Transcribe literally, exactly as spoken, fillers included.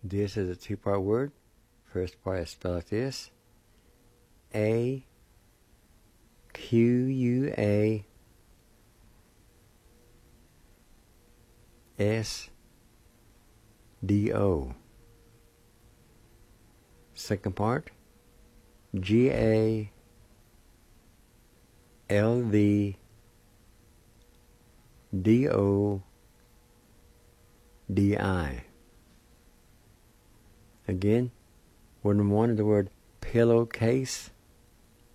This is a two-part word. First part is spelled like this. A Q U A S D O. Second part, G A L V D O D I. Again, word number one is the word pillowcase.